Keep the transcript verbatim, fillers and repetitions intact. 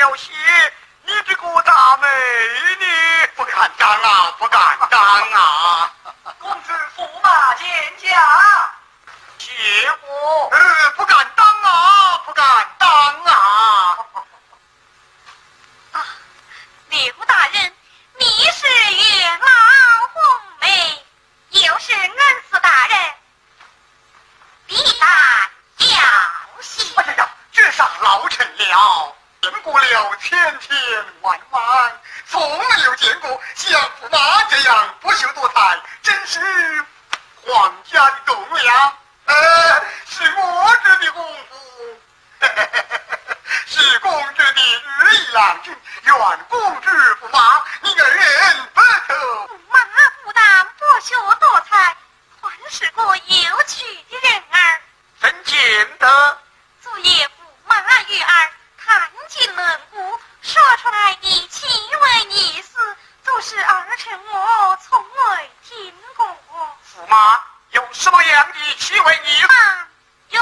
了些，你这个大美女不敢当啊，不敢当啊！ 公子驸马见驾。 谢过，呃，不敢当啊，不敢当啊！ 啊，刘大人，你是月老红梅，又是恩师大人，必然要谢。 哎呀呀，这上老臣了，见过了千千万万，从没有见过像驸马这样不朽多才，真是皇家的栋梁。呃，是我这的功夫，是公主的日意郎君，愿公主驸马你二人不投。 驸马不但不朽多才，还是个有趣的人儿。 怎见得？ 昨夜驸马与儿谈尽论故，说出来的奇闻异事，都是儿臣我